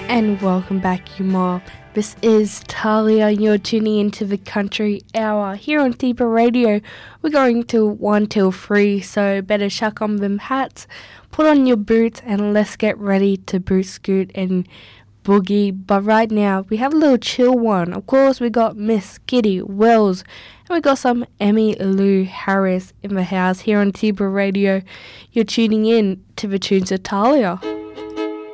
And welcome back, you more. This is Talia. You're tuning into the Country Hour here on Tiba Radio. We're going to 1 till 3, so better chuck on them hats, put on your boots, and let's get ready to boot, scoot, and boogie. But right now, we have a little chill one. Of course, we got Miss Kitty Wells, and we got some Emmy Lou Harris in the house here on Tiba Radio. You're tuning in to the tunes of Talia.